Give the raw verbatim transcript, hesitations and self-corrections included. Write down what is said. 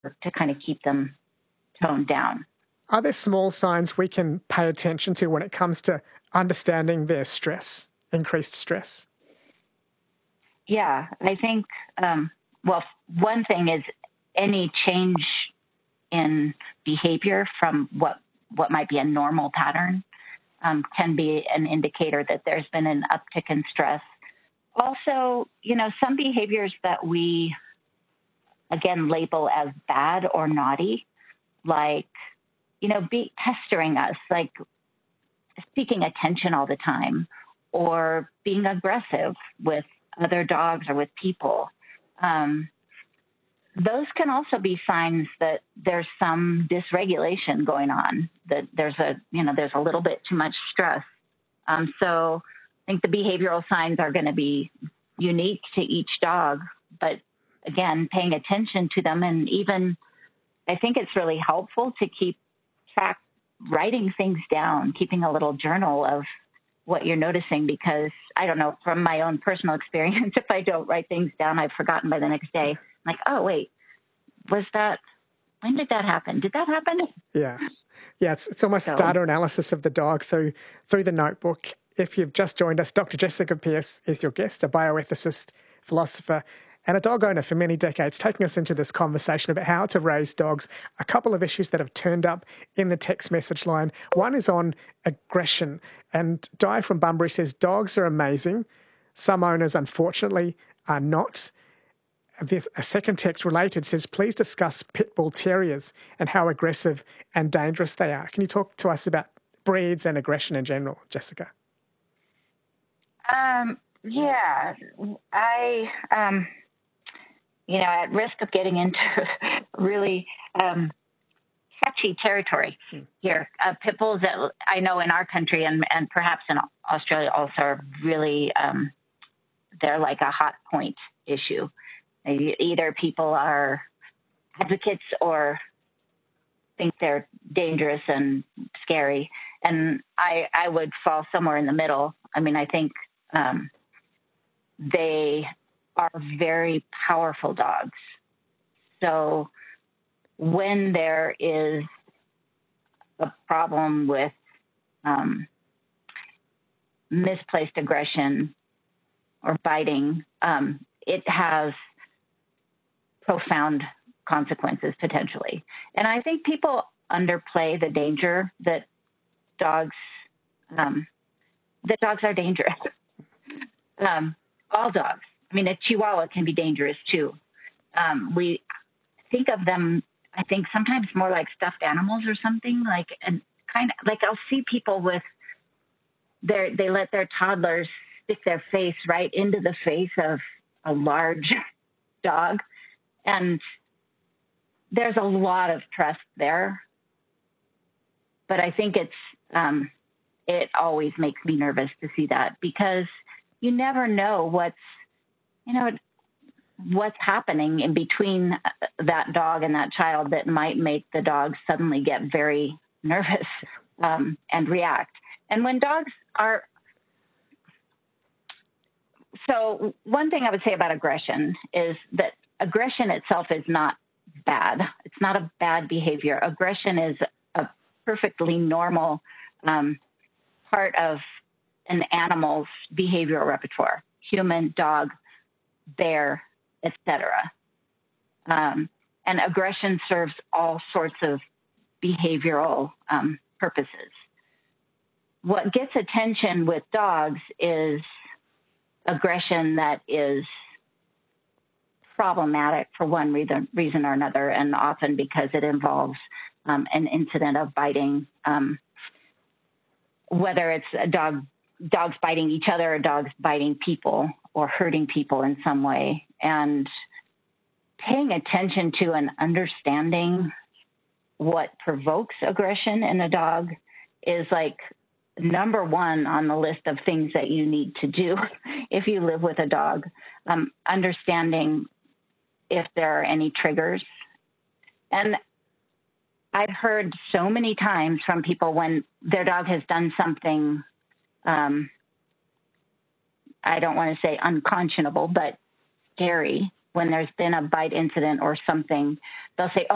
to kind of keep them toned down. Are there small signs we can pay attention to when it comes to understanding their stress, increased stress? Yeah, I think, um, well, one thing is any change in behavior from what, what might be a normal pattern um, can be an indicator that there's been an uptick in stress. Also, you know, some behaviors that we, again, label as bad or naughty, like, you know, be pestering us, like seeking attention all the time, or being aggressive with other dogs or with people. Um, those can also be signs that there's some dysregulation going on, that there's a, you know, there's a little bit too much stress. Um, so I think the behavioral signs are going to be unique to each dog, but again, paying attention to them. And even, I think it's really helpful to keep track, writing things down, keeping a little journal of what you're noticing, because I don't know, from my own personal experience, if I don't write things down, I've forgotten by the next day. I'm like, oh, wait, was that, when did that happen? Did that happen? Yeah. Yeah, it's, it's almost So, data analysis of the dog through through the notebook. If you've just joined us, Doctor Jessica Pearce is your guest, a bioethicist, philosopher, and a dog owner for many decades, taking us into this conversation about how to raise dogs. A couple of issues that have turned up in the text message line. One is on aggression. And Di from Bunbury says, dogs are amazing. Some owners, unfortunately, are not. A second text related says, please discuss pit bull terriers and how aggressive and dangerous they are. Can you talk to us about breeds and aggression in general, Jessica? Um, yeah, I, um, you know, at risk of getting into really um, touchy territory here, uh, pit bulls that I know in our country and, and perhaps in Australia also are really, um, they're like a hot point issue. Either people are advocates or think they're dangerous and scary. And I, I would fall somewhere in the middle. I mean, I think um, they are very powerful dogs. So when there is a problem with um, misplaced aggression or biting, um, it has profound consequences potentially. And I think people underplay the danger that dogs, um, that dogs are dangerous. um, all dogs. I mean, a Chihuahua can be dangerous too. Um, we think of them, I think sometimes more like stuffed animals or something, like, and kind of like I'll see people with their, they let their toddlers stick their face right into the face of a large dog. And there's a lot of trust there, but I think it's, um, it always makes me nervous to see that, because you never know what's, you know, what's happening in between that dog and that child that might make the dog suddenly get very nervous um, and react. And when dogs are, so one thing I would say about aggression is that aggression itself is not bad. It's not a bad behavior. Aggression is a perfectly normal um, part of an animal's behavioral repertoire, human, dog, bear, et cetera. Um, and aggression serves all sorts of behavioral um, purposes. What gets attention with dogs is aggression that is problematic for one reason, reason or another, and often because it involves um, an incident of biting, um, whether it's a dog, dogs biting each other or dogs biting people or hurting people in some way. And paying attention to and understanding what provokes aggression in a dog is like number one on the list of things that you need to do if you live with a dog. Um, understanding if there are any triggers. And I've heard so many times from people when their dog has done something, um, I don't want to say unconscionable, but scary, when there's been a bite incident or something, they'll say, oh,